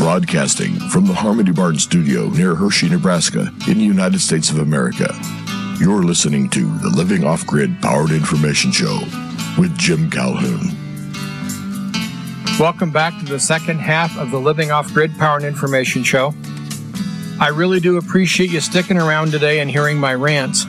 Broadcasting from the Harmony Barn Studio near Hershey, Nebraska, in the United States of America. You're listening to the Living Off-Grid Powered Information Show with Jim Calhoun. Welcome back to the second half of the Living Off-Grid Powered Information Show. I really do appreciate you sticking around today and hearing my rants.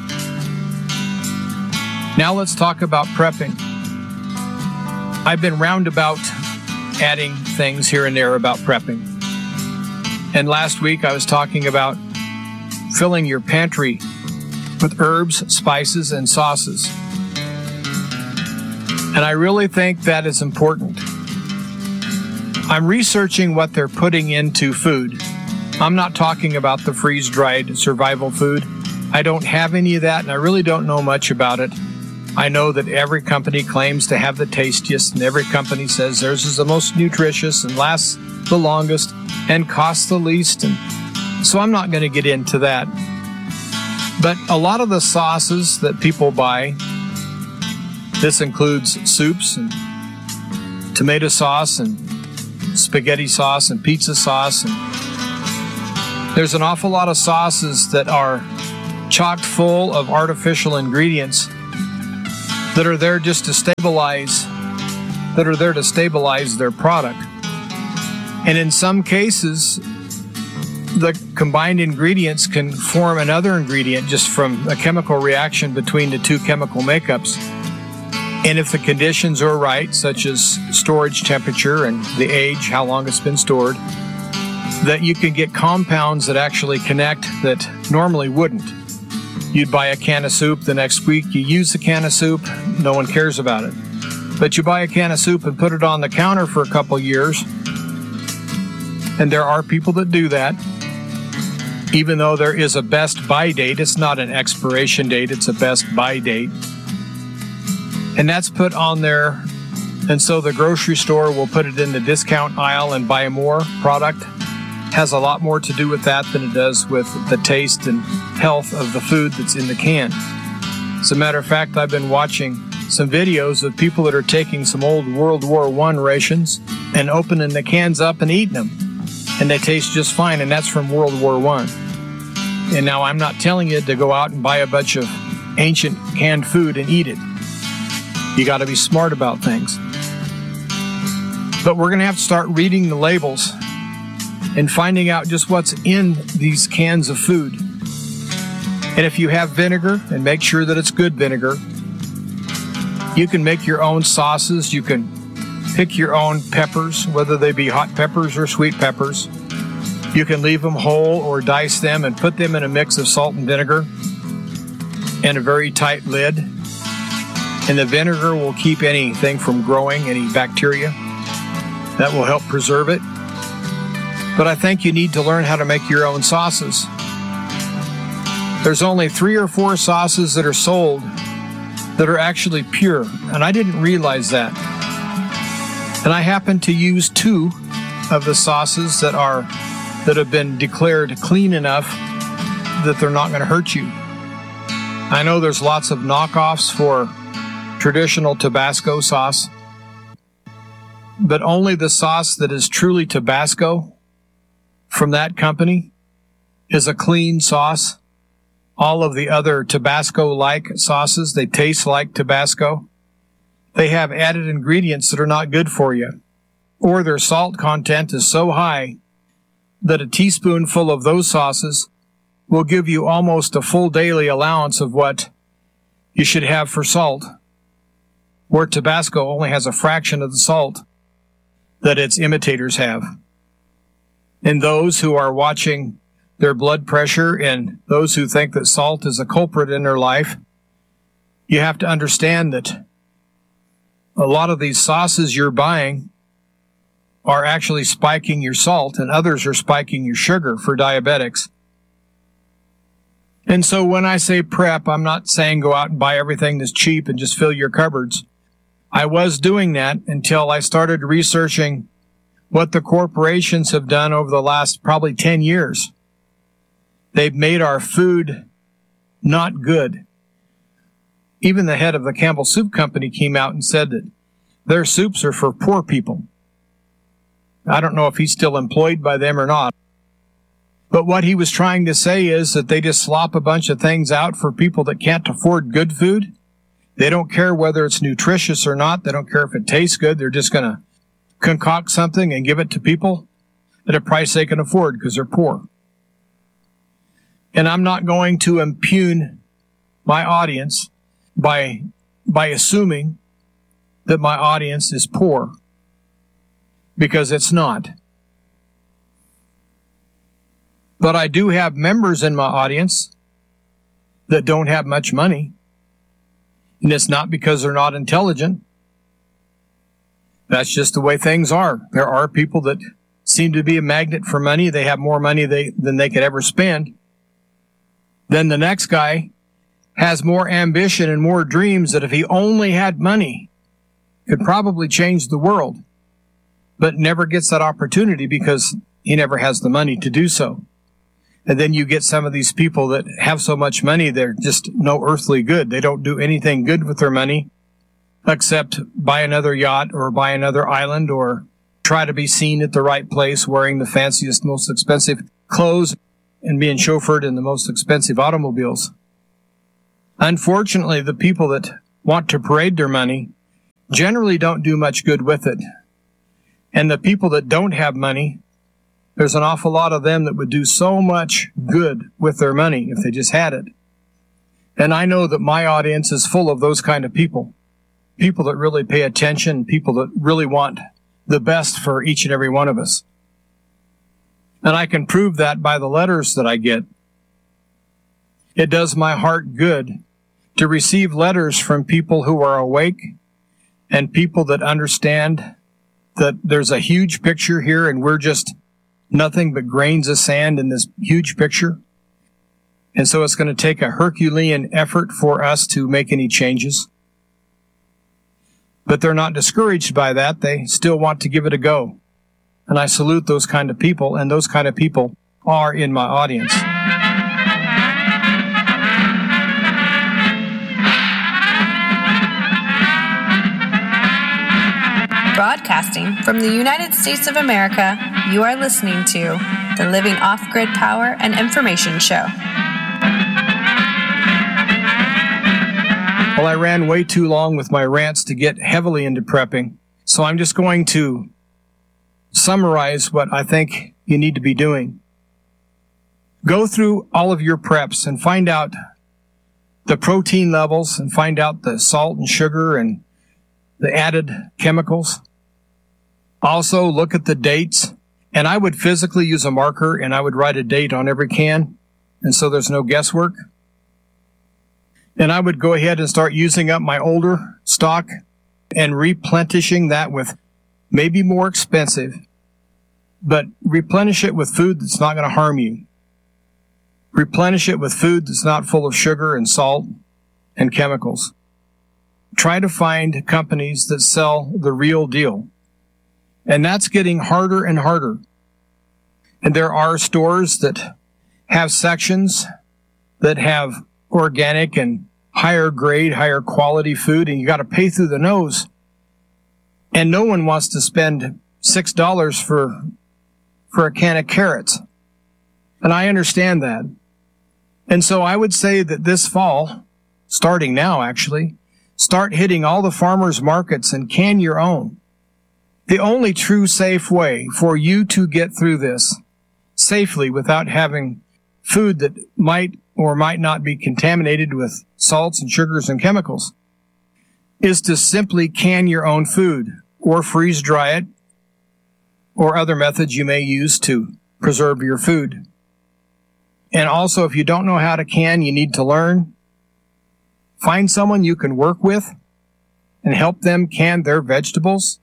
Now let's talk about prepping. I've been roundabout adding things here and there about prepping. And last week I was talking about filling your pantry with herbs, spices, and sauces. And I really think that is important. I'm researching what they're putting into food. I'm not talking about the freeze-dried survival food. I don't have any of that, and I really don't know much about it. I know that every company claims to have the tastiest, and every company says theirs is the most nutritious and lasts the longest and costs the least. And so I'm not going to get into that. But a lot of the sauces that people buy, this includes soups and tomato sauce and spaghetti sauce and pizza sauce. And there's an awful lot of sauces that are chocked full of artificial ingredients that are there just to stabilize their product. And in some cases, the combined ingredients can form another ingredient just from a chemical reaction between the two chemical makeups. And if the conditions are right, such as storage temperature and the age, how long it's been stored, that you can get compounds that actually connect that normally wouldn't. You'd buy a can of soup, the next week you use the can of soup, no one cares about it. But you buy a can of soup and put it on the counter for a couple years, and there are people that do that. Even though there is a best buy date, it's not an expiration date, it's a best buy date. And that's put on there, and so the grocery store will put it in the discount aisle and buy more product. Has a lot more to do with that than it does with the taste and health of the food that's in the can. As a matter of fact, I've been watching some videos of people that are taking some old World War I rations and opening the cans up and eating them. And they taste just fine, and that's from World War I. And now I'm not telling you to go out and buy a bunch of ancient canned food and eat it. You got to be smart about things. But we're going to have to start reading the labels and finding out just what's in these cans of food. And if you have vinegar, and make sure that it's good vinegar, you can make your own sauces. You can pick your own peppers, whether they be hot peppers or sweet peppers. You can leave them whole or dice them and put them in a mix of salt and vinegar and a very tight lid. And the vinegar will keep anything from growing, any bacteria. That will help preserve it. But I think you need to learn how to make your own sauces. There's only 3 or 4 sauces that are sold that are actually pure, and I didn't realize that. And I happen to use 2 of the sauces that have been declared clean enough that they're not going to hurt you. I know there's lots of knockoffs for traditional Tabasco sauce, but only the sauce that is truly Tabasco from that company is a clean sauce. All of the other Tabasco-like sauces, they taste like Tabasco. They have added ingredients that are not good for you, or their salt content is so high that a teaspoonful of those sauces will give you almost a full daily allowance of what you should have for salt, where Tabasco only has a fraction of the salt that its imitators have. And those who are watching their blood pressure and those who think that salt is a culprit in their life, you have to understand that a lot of these sauces you're buying are actually spiking your salt, and others are spiking your sugar for diabetics. And so when I say prep, I'm not saying go out and buy everything that's cheap and just fill your cupboards. I was doing that until I started researching what the corporations have done over the last probably 10 years. They've made our food not good. Even the head of the Campbell Soup Company came out and said that their soups are for poor people. I don't know if he's still employed by them or not. But what he was trying to say is that they just slop a bunch of things out for people that can't afford good food. They don't care whether it's nutritious or not. They don't care if it tastes good. They're just going to concoct something and give it to people at a price they can afford because they're poor. And I'm not going to impugn my audience by assuming that my audience is poor, because it's not. But I do have members in my audience that don't have much money, and it's not because they're not intelligent. That's just the way things are. There are people that seem to be a magnet for money. They have more money than they could ever spend. Then the next guy has more ambition and more dreams that if he only had money, could probably change the world, but never gets that opportunity because he never has the money to do so. And then you get some of these people that have so much money, they're just no earthly good. They don't do anything good with their money except buy another yacht or buy another island or try to be seen at the right place wearing the fanciest, most expensive clothes and being chauffeured in the most expensive automobiles. Unfortunately, the people that want to parade their money generally don't do much good with it. And the people that don't have money, there's an awful lot of them that would do so much good with their money if they just had it. And I know that my audience is full of those kind of people. People that really pay attention, people that really want the best for each and every one of us. And I can prove that by the letters that I get. It does my heart good to receive letters from people who are awake and people that understand that there's a huge picture here and we're just nothing but grains of sand in this huge picture. And so it's going to take a Herculean effort for us to make any changes. But they're not discouraged by that. They still want to give it a go. And I salute those kind of people, and those kind of people are in my audience. Broadcasting from the United States of America, you are listening to the Living Off-Grid Power and Information Show. Well, I ran way too long with my rants to get heavily into prepping, so I'm just going to summarize what I think you need to be doing. Go through all of your preps and find out the protein levels and find out the salt and sugar and the added chemicals. Also, look at the dates. And I would physically use a marker and I would write a date on every can. And so there's no guesswork. And I would go ahead and start using up my older stock and replenishing that with maybe more expensive, but replenish it with food that's not going to harm you. Replenish it with food that's not full of sugar and salt and chemicals. Try to find companies that sell the real deal. And that's getting harder and harder. And there are stores that have sections that have organic and higher grade, higher quality food, and you got to pay through the nose. And no one wants to spend $6 for a can of carrots. And I understand that. And so I would say that this fall, starting now actually, start hitting all the farmers markets and can your own. The only true safe way for you to get through this safely without having food that might or might not be contaminated with salts and sugars and chemicals is to simply can your own food or freeze dry it or other methods you may use to preserve your food. And also, if you don't know how to can, you need to learn. Find someone you can work with and help them can their vegetables,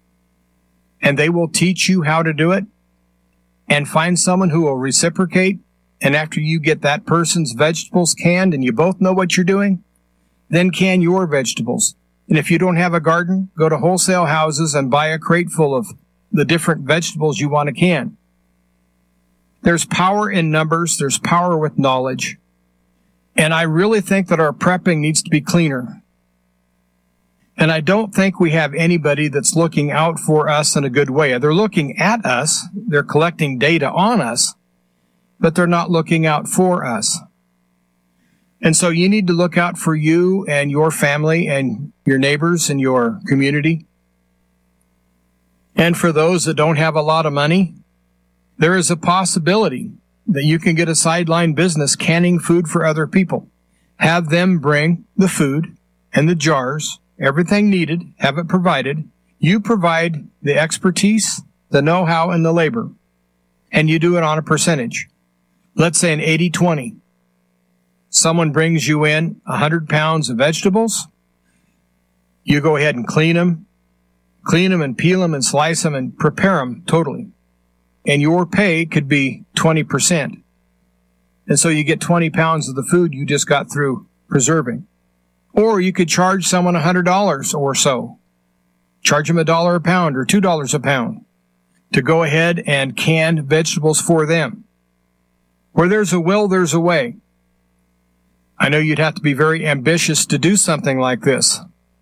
and they will teach you how to do it. And find someone who will reciprocate, and after you get that person's vegetables canned and you both know what you're doing, then can your vegetables. And if you don't have a garden, go to wholesale houses and buy a crate full of the different vegetables you want to can. There's power in numbers. There's power with knowledge. And I really think that our prepping needs to be cleaner. And I don't think we have anybody that's looking out for us in a good way. They're looking at us, they're collecting data on us, but they're not looking out for us. And so you need to look out for you and your family and your neighbors and your community. And for those that don't have a lot of money, there is a possibility that you can get a sideline business canning food for other people. Have them bring the food and the jars, everything needed, have it provided. You provide the expertise, the know-how, and the labor, and you do it on a percentage. Let's say an 80-20. Someone brings you in 100 pounds of vegetables. You go ahead and clean them and peel them and slice them and prepare them totally. And your pay could be 20%. And so you get 20 pounds of the food you just got through preserving. Or you could charge someone $100 or so. Charge them $1 a pound or $2 a pound to go ahead and can vegetables for them. Where there's a will, there's a way. I know you'd have to be very ambitious to do something like this.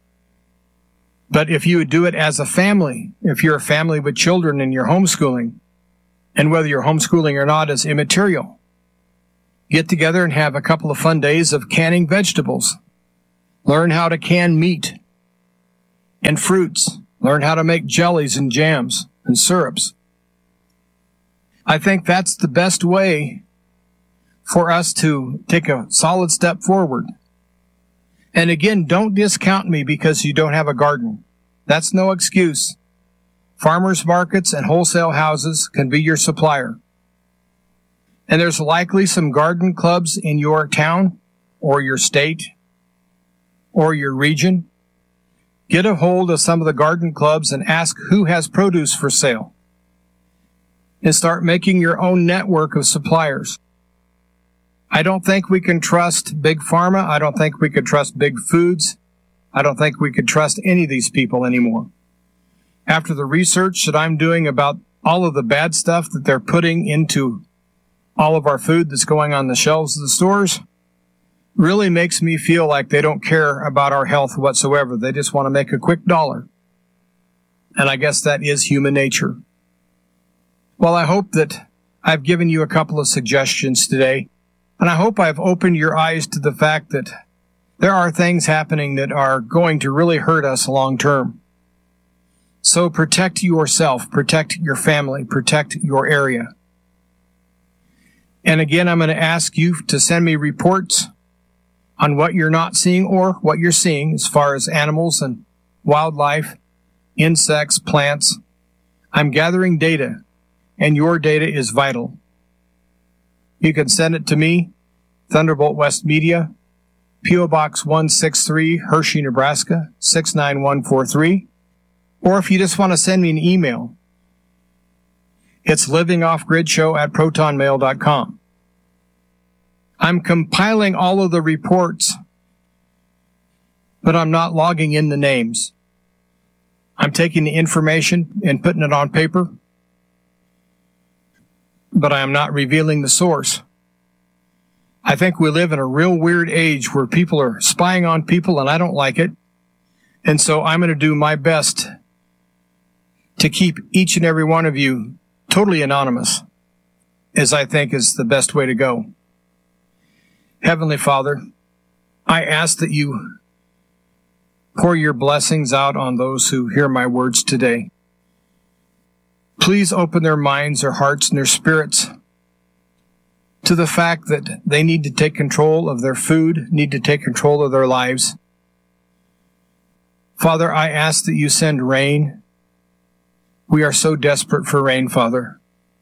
But if you would do it as a family, if you're a family with children and you're homeschooling, and whether you're homeschooling or not is immaterial, get together and have a couple of fun days of canning vegetables. Learn how to can meat and fruits. Learn how to make jellies and jams and syrups. I think that's the best way for us to take a solid step forward. And again, don't discount me because you don't have a garden. That's no excuse. Farmers markets and wholesale houses can be your supplier. And there's likely some garden clubs in your town or your state or your region. Get a hold of some of the garden clubs and ask who has produce for sale. And start making your own network of suppliers. I don't think we can trust Big Pharma. I don't think we could trust Big Foods. I don't think we could trust any of these people anymore. After the research that I'm doing about all of the bad stuff that they're putting into all of our food that's going on the shelves of the stores, really makes me feel like they don't care about our health whatsoever. They just want to make a quick dollar. And I guess that is human nature. Well, I hope that I've given you a couple of suggestions today. And I hope I've opened your eyes to the fact that there are things happening that are going to really hurt us long term. So protect yourself, protect your family, protect your area. And again, I'm going to ask you to send me reports on what you're not seeing or what you're seeing as far as animals and wildlife, insects, plants. I'm gathering data, and your data is vital. You can send it to me, Thunderbolt West Media, P.O. Box 163, Hershey, Nebraska, 69143. Or if you just want to send me an email, it's livingoffgridshow@protonmail.com. I'm compiling all of the reports, but I'm not logging in the names. I'm taking the information and putting it on paper, but I am not revealing the source. I think we live in a real weird age where people are spying on people, and I don't like it. And so I'm going to do my best to keep each and every one of you totally anonymous, as I think is the best way to go. Heavenly Father, I ask that you pour your blessings out on those who hear my words today. Please open their minds, their hearts, and their spirits to the fact that they need to take control of their food, need to take control of their lives. Father, I ask that you send rain. We are so desperate for rain, Father.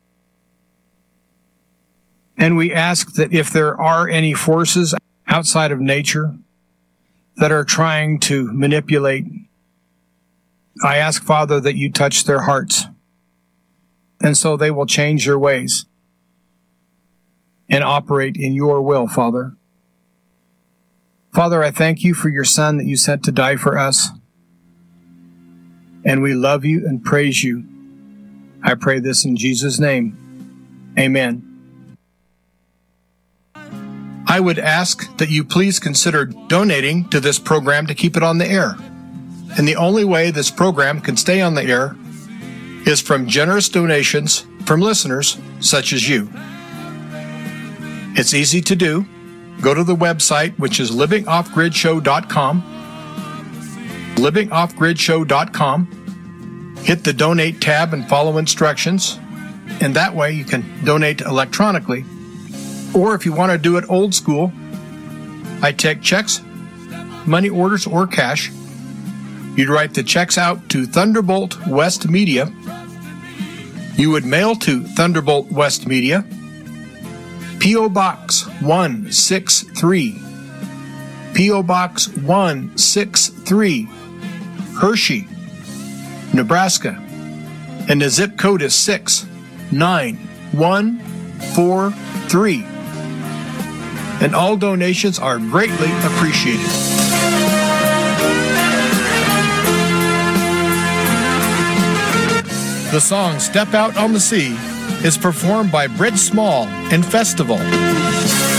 And we ask that if there are any forces outside of nature that are trying to manipulate, I ask, Father, that you touch their hearts. And so they will change their ways and operate in your will, Father. Father, I thank you for your Son that you sent to die for us. And we love you and praise you. I pray this in Jesus' name. Amen. I would ask that you please consider donating to this program to keep it on the air. and the only way this program can stay on the air is from generous donations from listeners such as you. It's easy to do. Go to the website, which is livingoffgridshow.com. livingoffgridshow.com. Hit the donate tab and follow instructions, and that way you can donate electronically. Or if you want to do it old school, I take checks, money orders, or cash. You'd write the checks out to Thunderbolt West Media. You would mail to Thunderbolt West Media, P.O. Box 163, P.O. Box 163, Hershey, Nebraska, and the zip code is 69143. And all donations are greatly appreciated. The song Step Out on the Sea is performed by Bridge Small and Festival.